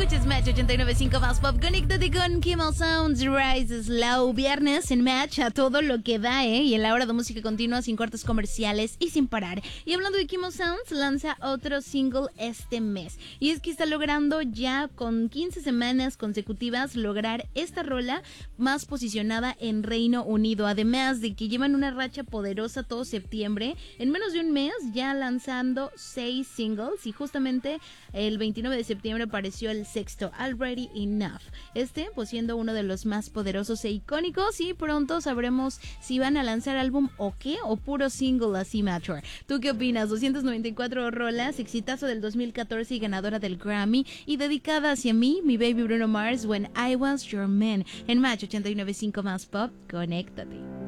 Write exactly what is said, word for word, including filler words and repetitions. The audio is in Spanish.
Escuchas Match ochenta y nueve punto cinco más Pop. Conéctate con Kimmel Sounds, Rise Slow. Viernes en Match a todo lo que da, ¿eh? Y en la hora de música continua, sin cortes comerciales y sin parar. Y hablando de Kimmel Sounds, lanza otro single este mes. Y es que está logrando ya con quince semanas consecutivas lograr esta rola más posicionada en Reino Unido. Además de que llevan una racha poderosa todo septiembre. En menos de un mes ya lanzando seis singles. Y justamente el veintinueve de septiembre apareció el sexto, Already Enough. Este pues siendo uno de los más poderosos e icónicos, y pronto sabremos si van a lanzar álbum o qué, o puro single así mature. ¿Tú qué opinas? doscientas noventa y cuatro rolas, exitazo del dos mil catorce y ganadora del Grammy, y dedicada hacia mí, mi baby Bruno Mars, When I Was Your Man. En Match ochenta y nueve punto cinco más Pop, conéctate.